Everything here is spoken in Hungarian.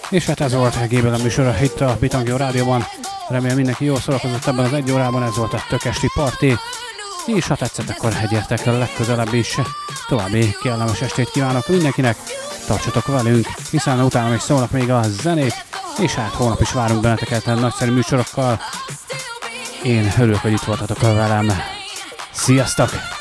És hát ez volt Gébelen műsora itt a Bitangió Rádióban. Remélem mindenki jól szórakozott ebben az egy órában, ez volt a Tökesti Parti. És ha tetszett, akkor gyertek legközelebb is. További kellemes estét kívánok mindenkinek. Tartsatok velünk, hiszen utána is szólnak még a zenék, és hát holnap is várunk benneteket nagyszerű műsorokkal. Én örülök, hogy itt voltatok velem. Sziasztok!